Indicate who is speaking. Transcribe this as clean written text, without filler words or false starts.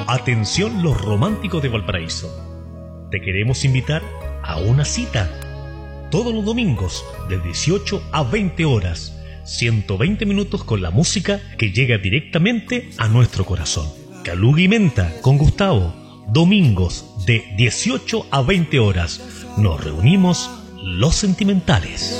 Speaker 1: Atención los románticos de Valparaíso. Te queremos invitar a una cita. Todos los domingos, de 18 a 20 horas. 120 minutos con la música que llega directamente a nuestro corazón. Caluga y Menta con Gustavo. Domingos de 18 a 20 horas. Nos reunimos los sentimentales.